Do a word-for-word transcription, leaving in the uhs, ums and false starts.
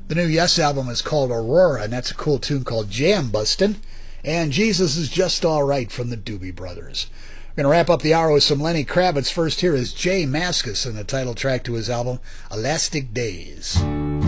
The new Yes album is called Aurora, and that's a cool tune called Jam Bustin'. And Jesus is Just Alright from the Doobie Brothers. We're going to wrap up the hour with some Lenny Kravitz. First, here is J Mascis and the title track to his album, Elastic Days.